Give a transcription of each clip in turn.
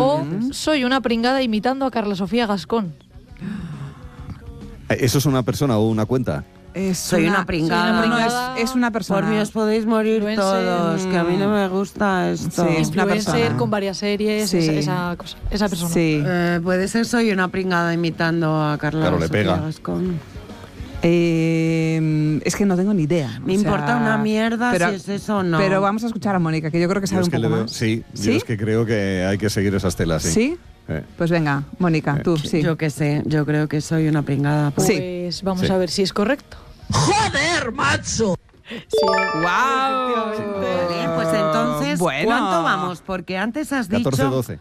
O soy una pringada imitando a Carla Sofía Gascón. ¿Eso es una persona o una cuenta? Soy una pringada. No, es una persona. Por mí os podéis morir Influencer. todos, que a mí no me gusta esto. Sí, es una Influencer persona. con varias series, Sí. esa cosa, esa persona. Sí. Puede ser soy una pringada imitando a Carla Claro, le Sofía pega. Gascón. Es que no tengo ni idea. Me importa una mierda si es eso o no. Pero vamos a escuchar a Mónica, que yo creo que Yo sabe es un que poco le veo, más. sí, yo ¿Sí? es que creo que hay que seguir esas telas. ¿Sí? Pues venga, Mónica, tú, sí. Yo qué sé, yo creo que soy una pringada. Pues Sí. vamos Sí. a ver si es correcto. ¡Joder, macho! Sí. ¡Guau! Bien, pues entonces, Bueno. ¿cuánto vamos? Porque antes has dicho... 14-12.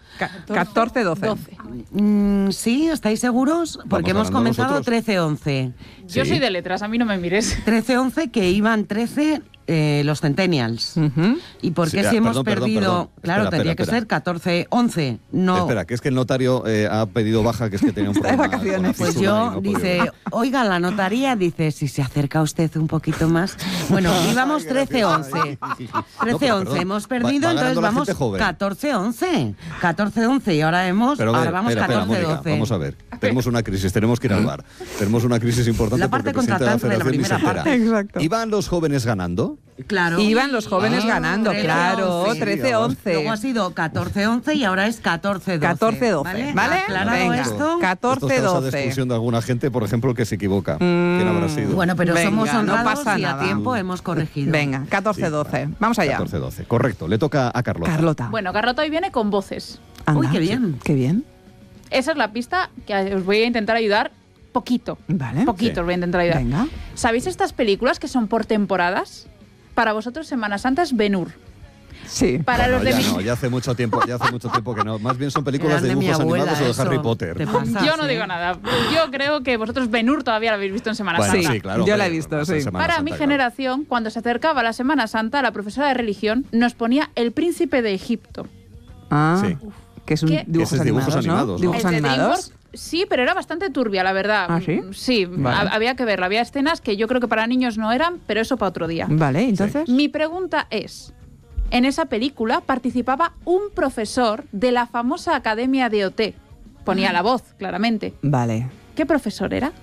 14-12. ¿Sí? ¿Estáis seguros? Porque hemos ganando comenzado nosotros. 13-11. Yo Sí. soy de letras, a mí no me mires. 13-11 que iban 13 los centennials. ¿Y por qué Sí, si hemos perdón, perdido? Claro, Espera, tendría que espera. ser 14-11. No. Espera, que es que el notario ha pedido baja, que es que tenía un Está de problema. vacaciones. con la Pues fisura y yo, no podía dice, venir. oiga, la notaría, dice, si se acerca usted un poquito más. Bueno, íbamos 13-11. 13-11, hemos perdido, va ganando entonces la vamos gente joven. 14-11. 14-11 y ahora Pero ahora vamos espera, 14-12. Mónica, vamos a ver. Tenemos una crisis, tenemos que ir al bar. Tenemos una crisis importante La parte porque el presidente de la contratante de la federación ni se primera entera. parte. Exacto. ¿Iban los jóvenes ganando? Claro. Iban los jóvenes ganando, 13-11. claro, 13-11. Luego ha sido 14-11 y ahora es 14-12. 14-12, ¿vale? Aclarado Venga. esto. Esto es causa de 14-12. expulsión de alguna gente, por ejemplo, que se equivoca. ¿Quién habrá sido? Bueno, pero Venga, somos no honrados pasa y a nada. tiempo hemos corregido. Venga, 14-12. Vamos allá. 14-12. Correcto, le toca a Carlota. Carlota. Bueno, Carlota hoy viene con voces. Anda. Uy, qué bien. Qué bien. Esa es la pista que os voy a intentar ayudar poquito. Vale. Poquito Sí. os voy a intentar ayudar. Venga. ¿Sabéis estas películas que son por temporadas? Para vosotros Semana Santa es Ben-Hur. Sí. Para Bueno, los de ya mi... no, ya hace mucho tiempo que no. Más bien son películas Eran de de mi dibujos abuela, animados o de eso. Harry Potter. Te pasas, Yo no ¿eh? digo nada. Yo creo que vosotros Ben-Hur todavía lo habéis visto en Semana Bueno, Santa. sí, claro. Yo la he hombre, visto, más en sí. Semana Para Santa, mi claro. generación, cuando se acercaba la Semana Santa, la profesora de religión nos ponía El Príncipe de Egipto. Ah, Sí. que es un ¿Qué? dibujos Ese es dibujos animados, animados, ¿no? ¿no? Dibujos El de animados. DreamWorks, sí, pero era bastante turbia, la verdad. ¿Ah, sí? Sí, Vale. había que verla. Había escenas que yo creo que para niños no eran, pero eso para otro día. Vale, entonces. Mi pregunta es, en esa película participaba un profesor de la famosa Academia de OT. Ponía la voz, claramente. Vale. ¿Qué profesor era?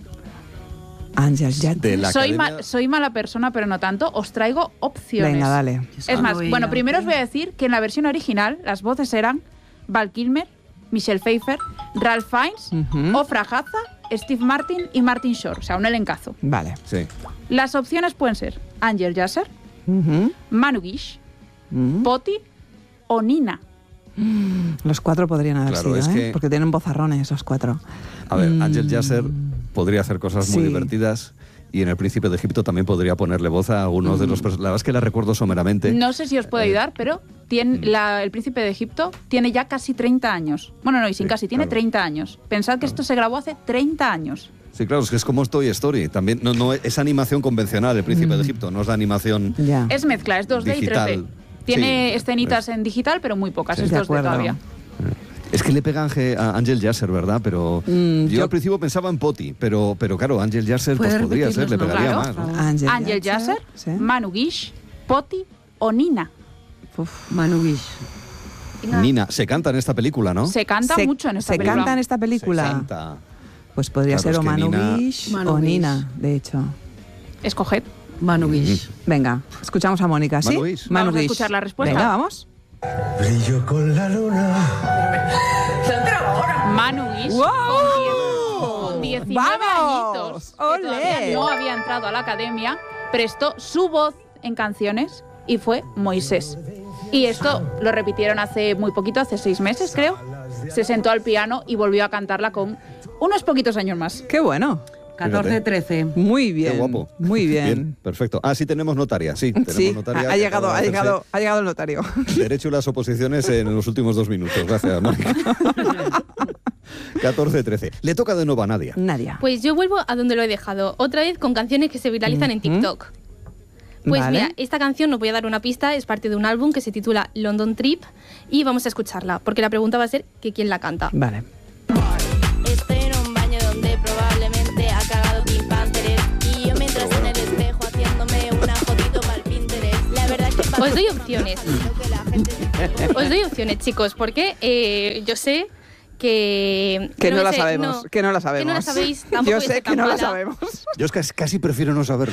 Ángel Jet. De la Soy, academia- soy mala persona, pero no tanto. Os traigo opciones. Venga, dale. Es más, Cuando bueno, ella- primero os voy a decir que en la versión original las voces eran Val Kilmer, Michelle Pfeiffer, Ralph Fiennes, Ujú. Ofra Haza, Steve Martin y Martin Short. O sea, un elencazo. Vale. Sí. Las opciones pueden ser Angel Yasser, Ujú. Manu Guish, Ujú. Poti o Nina. Los cuatro podrían haber Claro, sido, es ¿eh? que- Porque tienen vozarrones los cuatro. A ver, Ángel Yasser podría hacer cosas muy Sí. divertidas y en El Príncipe de Egipto también podría ponerle voz a algunos de los personajes. La verdad es que la recuerdo someramente. No sé si os puedo ayudar, pero el Príncipe de Egipto tiene ya casi 30 años. Bueno, no, y sin Sí, casi, tiene claro. 30 años. Pensad que esto se grabó hace 30 años. Sí, claro, es que es como Toy Story. También no es animación convencional, El Príncipe de Egipto, no es la animación Ya. Es mezcla, es 2D digital. y 3D. Tiene Sí, escenitas en digital, pero muy pocas, Sí. es De 2D acuerdo. todavía. Es que le pega a Ángel Yasser, ¿verdad? Pero yo yo- al principio pensaba en Poti, pero claro, Ángel Yasser pues ¿Puedes podría ser, le repetirlos, pegaría no? más. ¿no? Ángel, Angel Yasser, Sí. Manu Guish, Poti o Nina. Uf. Manu Guish. Nina, se canta en esta película, ¿no? Se canta Se- mucho en esta se película. canta en esta Se película. canta. Pues podría Claro, ser es o que Manu Nina- Guish Manu o Guish. Nina, de hecho. Escoged. Manu Guish. Venga, escuchamos a Mónica, ¿sí? Manu Guish. Vamos a Guish. escuchar la respuesta. Venga, vamos. Brillo con la luna. Manu Guish ¡Wow! con 19 ¡Vamos! añitos, que ¡Olé! todavía no había entrado a la academia, prestó su voz en canciones y fue Moisés. Y esto lo repitieron hace muy poquito, hace 6 meses creo. Se sentó al piano y volvió a cantarla con unos poquitos años más. Qué bueno. 14-13. Muy bien. Qué guapo. Muy bien. Perfecto. Ah, sí tenemos notaria, sí. Tenemos Sí, notaria ha que llegado, acaba de hacerse ha llegado el notario. Derecho y las oposiciones en los últimos 2 minutos. Gracias, Mónica. 14-13. Le toca de nuevo a Nadia. Nadia. Pues yo vuelvo a donde lo he dejado, otra vez con canciones que se viralizan en TikTok. Pues Vale. mira, esta canción, os voy a dar una pista, es parte de un álbum que se titula London Trip y vamos a escucharla, porque la pregunta va a ser que quién la canta. Vale. Estoy en un baño donde probablemente ha cagado Pink Pantheress y yo mientras en el espejo haciéndome una fotito para el Pinterest. La verdad es que Os doy opciones. Os doy opciones, chicos, porque yo sé que no la sé, sabemos, que no la sabemos. Que no la sabéis, tampoco Yo voy a sé ser que tan no la mala. sabemos. Yo es que casi prefiero no saberlo.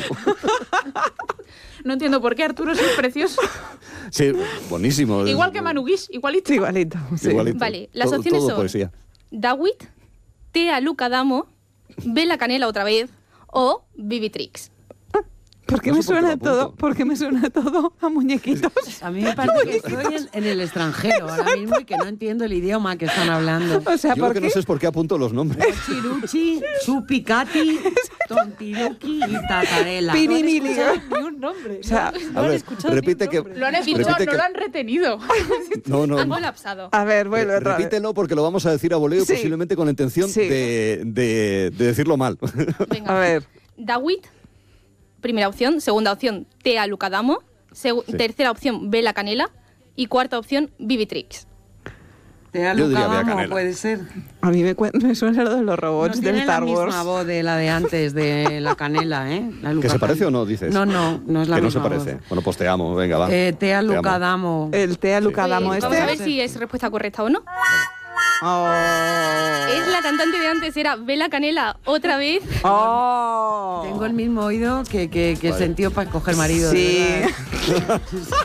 No entiendo por qué Arturo es precioso. Sí, buenísimo. Igual que Manu Guix, igualito. Igualito. Sí. Igualito. Vale, las Todo- opciones todo son poesía. Dawit, Tea Luca Damo, Ve la Canela otra vez o Vivitrix. ¿Por qué No me sé por qué lo suena todo? apunto. ¿Por qué me suena todo a muñequitos? A mí me parece que estoy en el extranjero ahora mismo y que no entiendo el idioma que están hablando. O sea, Yo lo ¿por que qué? no sé es por qué apunto los nombres. Chiruchi, Chupicati, Tontiruki y Tatarela. Pirimili. Ni un nombre. O sea, A ver, repite que... Lo han escuchado, repite no que- lo han retenido. No. Han colapsado. a ver, vuelve otra vez. Repítelo porque lo vamos a decir a voleo, Sí. posiblemente con la intención Sí. de decirlo mal. Venga. A ver. Dawit, primera opción. Segunda opción, Tea Luca Damo. Sí. Tercera opción, Ve la Canela. Y cuarta opción, Vivitrix. Tea Yo diría Luca Bea Damo, Canela. puede ser. A mí me suena lo de los No robots tiene del Star la Wars. misma voz de la de antes, de la Canela, ¿eh? La Luca ¿Que se parece o Damo. no, dices? No es la que no misma se parece. voz. Bueno, pues te amo, venga, va. Tea Te Luca amo. Damo. El Tea Luca Damo Vamos a ver este. si es respuesta correcta o no. Oh. Es la cantante de antes, era Ve la Canela otra vez. Oh. Tengo el mismo oído que Vale. sentido para escoger marido. de Sí. verdad.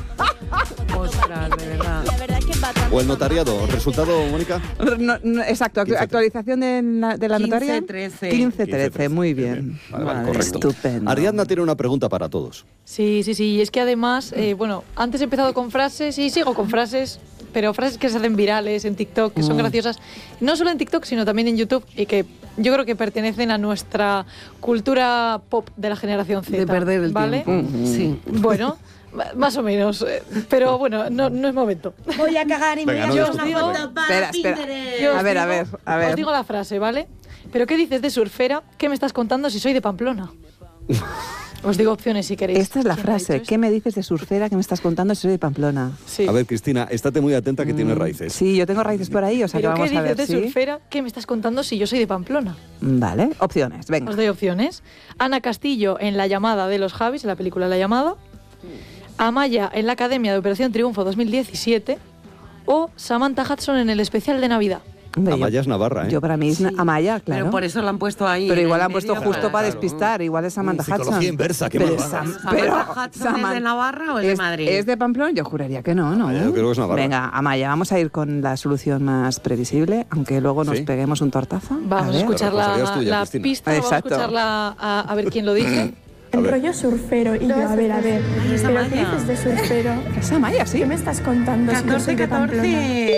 Ostras, de verdad. La verdad es que va tanto O el notariado. ¿Resultado, Mónica? Exacto, 15-13. actualización de la notaria. 15-13. 15-13, muy bien. Vale, correcto. Estupendo. Ariadna tiene una pregunta para todos. Sí. Y es que además, bueno, antes he empezado con frases y sigo con frases, pero frases que se hacen virales en TikTok, que son graciosas. No solo en TikTok, sino también en YouTube y que yo creo que pertenecen a nuestra cultura pop de la generación Z. De perder el ¿vale? tiempo. Sí. Bueno, más o menos. Pero bueno, no es momento. Voy a cagar y Venga, me voy no a discutas. una Digo- foto para Espera. Pinterest. Yo os A ver, a digo- ver, a ver. Os digo la frase, ¿vale? ¿Pero qué dices de surfera? ¿Qué me estás contando si soy de Pamplona? Os digo opciones si queréis. Esta es la ¿Quién me ha frase. dicho ¿Qué me dices de surfera que me estás contando si soy de Pamplona? esto? Sí. A ver, Cristina, estate muy atenta que tiene raíces. Sí, yo tengo raíces por ahí, o sea que ¿Pero qué vamos a dices ver de si... surfera? ¿Qué me estás contando si yo soy de Pamplona? Vale, opciones, venga. Os doy opciones. Ana Castillo en La llamada de los Javis, en la película La llamada. Amaya en la Academia de Operación Triunfo 2017. O Samantha Hudson en el especial de Navidad. Hombre, Amaya es Navarra, ¿eh? yo para mí es Amaya, claro. Pero por eso lo han puesto ahí. Pero en igual el han puesto medio justo para claro. despistar, igual es Samantha Psicología Hudson. inversa, qué Pero malvada. ¿Samantha Hudson es de Navarra o es de Madrid? ¿Es de Pamplona? Yo juraría que no, ¿no? Amaya, yo creo que es Navarra. Venga, Amaya, vamos a ir con la solución más previsible, aunque luego nos ¿Sí? peguemos un tortazo. Vamos a ver. escuchar La responsabilidad es tuya, la Cristina. pista, vamos a Exacto. escucharla a ver quién lo dice. El rollo surfero y yo, a ver, es ¿pero qué Amaya. dices de surfero? Es Amaya, sí. ¿Qué me estás contando si yo soy 14, de Pamplona?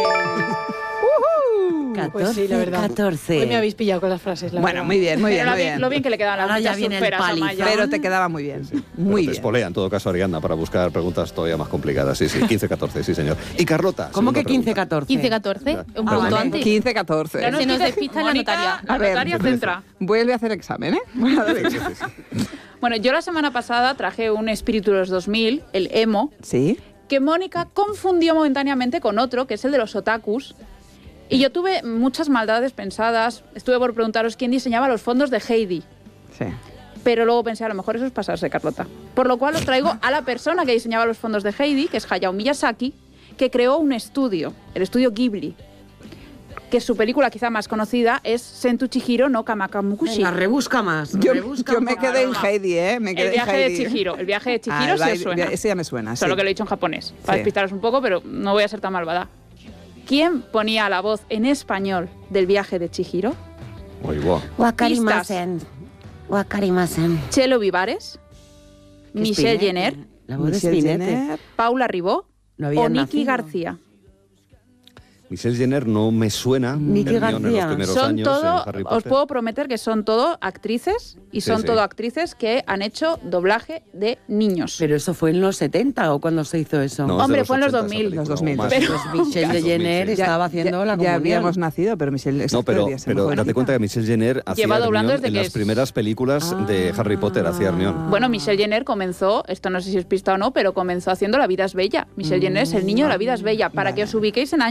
14. Pues sí, la verdad. 14. Hoy me habéis pillado con las frases. La Bueno, verdad. muy bien, muy bien, Pero muy bien. lo bien que le quedaban las Ahora ya muchas viene el surferas a palizón. Amaya. Pero te quedaba muy bien. Muy Te bien. espolea en todo caso, Ariadna, para buscar preguntas todavía más complicadas. Sí, 15-14, sí, señor. Y Carlota. ¿Cómo segunda que pregunta. 15-14? 15-14, un Ah, punto vale. antes. 15-14. Ya nos Se nos dice despista la Mónica, notaria. La A ver. notaria centra. Vuelve a hacer examen, ¿eh? Voy a dar examen. Bueno, yo la semana pasada traje un espíritu de los 2000, el emo, Sí. que Mónica confundió momentáneamente con otro, que es el de los otakus. Y yo tuve muchas maldades pensadas. Estuve por preguntaros quién diseñaba los fondos de Heidi. Sí. Pero luego pensé, a lo mejor eso es pasarse, Carlota. Por lo cual os traigo a la persona que diseñaba los fondos de Heidi, que es Hayao Miyazaki, que creó un estudio, el estudio Ghibli, que su película quizá más conocida es Sentu Chihiro no Kamakamukushi. Venga, rebusca más. Yo rebusca me un poco. quedé en Heidi, ¿eh? Me quedé El viaje en de Heidi. Chihiro. El viaje de Chihiro Ah, sí os suena. ese ya me suena, Solo sí. que lo he dicho en japonés, para Sí. despistaros un poco, pero no voy a ser tan malvada. ¿Quién ponía la voz en español del viaje de Chihiro? Uy, guau. Wakarimasen. Wakarimasen. Chelo Vivares, ¿Qué Michelle Spinetta? Jenner, La voz de Michelle Spinetta. Jenner. Paula Ribó No o habían Nicky nacido. García. Michelle Jenner no me suena. Nicky Hermione en los García. primeros Son años todo, en Harry os Potter. puedo prometer que son todo actrices y Sí, son sí. todo actrices que han hecho doblaje de niños. Pero eso fue en los 70 o cuando se hizo eso. No, es de Hombre, fue en los 80 esa 2000. película, Los 2000. o más. Pero- Pues Michelle Los 2000, Jenner sí. estaba haciendo la Ya comunión. habíamos nacido, pero Michelle No, pero podría ser muy date cuenta que Michelle Jenner hacía Lleva doblando Hermione desde en que las es- primeras películas de Harry Potter, hacía Hermione. Bueno, Michelle Jenner comenzó, esto no sé si es pista o no, pero comenzó haciendo La vida es bella. Michelle Jenner es el niño de La vida es bella, para que os ubiquéis en años. Ok.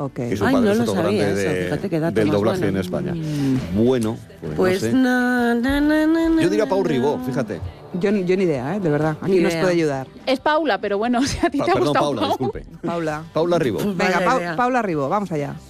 Ok. Y su Ay, padre no es lo fotografía sabía eso, fíjate qué dato del más doblaje bueno. en España. Bueno, Pues no sé. na. Yo diría Pau Ribó, fíjate. Yo ni idea, de verdad. Ni Aquí nos idea. puede ayudar. Es Paula, pero bueno, si a ti te ha Perdón, gustado Paula, Pau. disculpe. Paula. Paula Ribó. Venga, Vaya idea. Paula Ribó, vamos allá.